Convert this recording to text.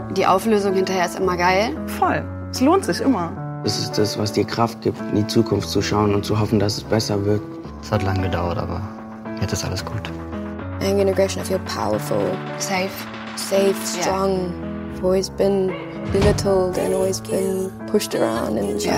Die Auflösung hinterher ist immer geil. Voll. Es lohnt sich immer. Das ist das, was dir Kraft gibt, in die Zukunft zu schauen und zu hoffen, dass es besser wird. Es hat lange gedauert, aber jetzt ist alles gut. Anger and aggression, I feel powerful. Safe. Safe, strong. I've always been belittled and always been pushed around and